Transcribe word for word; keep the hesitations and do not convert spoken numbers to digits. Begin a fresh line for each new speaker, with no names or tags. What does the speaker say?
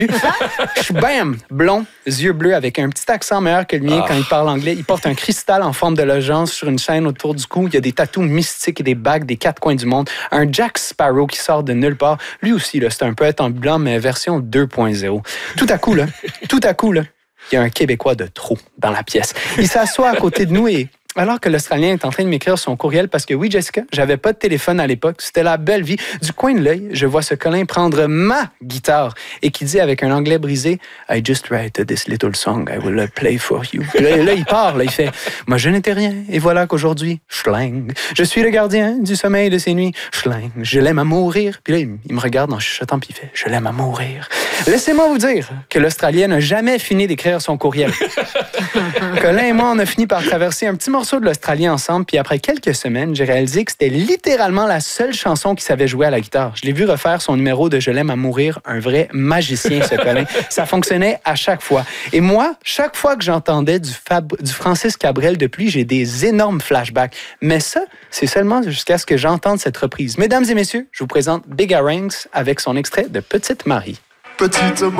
Bam! Blond, yeux bleus, avec un petit accent meilleur que le mien
Ah.
quand il parle anglais. Il porte un cristal en forme de logence sur une chaîne autour du cou. Il y a des tatous mystiques et des bagues des quatre coins du monde. Un Jack Sparrow qui sort de nulle part. Lui aussi, là, c'est un poète ambulant, mais version deux point zéro. Tout à coup, là, tout à coup, là, il y a un Québécois de trop dans la pièce. Il s'assoit à côté de nous et... Alors que l'Australien est en train de m'écrire son courriel, parce que oui, Jessica, j'avais pas de téléphone à l'époque, c'était la belle vie. Du coin de l'œil, je vois ce Colin prendre ma guitare et qui dit avec un anglais brisé, « I just write this little song, I will play for you. » Là, là, il part, là, il fait, « Moi, je n'étais rien, et voilà qu'aujourd'hui, schling, je suis le gardien du sommeil de ces nuits, schling, je l'aime à mourir. » Puis là, il, il me regarde en chuchotant, puis il fait, « Je l'aime à mourir. » Laissez-moi vous dire que l'Australien n'a jamais fini d'écrire son courriel. Colin et moi, on a fini par traverser un petit morceau de l'Australien ensemble, puis après quelques semaines, j'ai réalisé que c'était littéralement la seule chanson qu'il savait jouer à la guitare. Je l'ai vu refaire son numéro de « Je l'aime à mourir », un vrai magicien, ce Colin. Ça fonctionnait à chaque fois. Et moi, chaque fois que j'entendais du, Fab... du Francis Cabrel depuis, j'ai des énormes flashbacks. Mais ça, c'est seulement jusqu'à ce que j'entende cette reprise. Mesdames et messieurs, je vous présente Big Aranx avec son extrait de Petite Marie.
Petite